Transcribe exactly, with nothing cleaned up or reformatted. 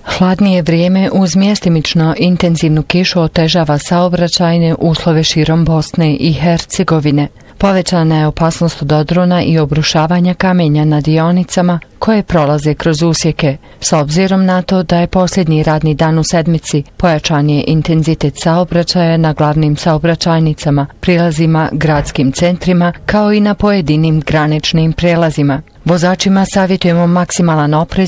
Hladnije vrijeme uz mjestimično intenzivnu kišu otežava saobraćajne uslove širom Bosne i Hercegovine. Povećana je opasnost od odrona i obrušavanja kamenja na dionicama koje prolaze kroz usjeke. S obzirom na to da je posljednji radni dan u sedmici, pojačan je intenzitet saobraćaja na glavnim saobraćajnicama, prilazima, gradskim centrima, kao i na pojedinim graničnim prelazima. Vozačima savjetujemo maksimalan oprez